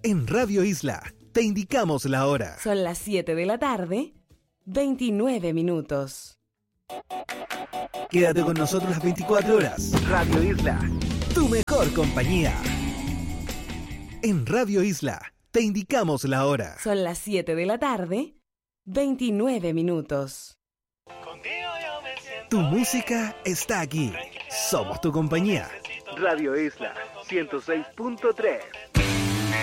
En Radio Isla, te indicamos la hora. Son las 7 de la tarde, 29 minutos. Quédate con nosotros las 24 horas. Radio Isla, tu mejor compañía. En Radio Isla, te indicamos la hora. Son las 7 de la tarde, 29 minutos. Tu música está aquí. Somos tu compañía. Radio Isla 106.3.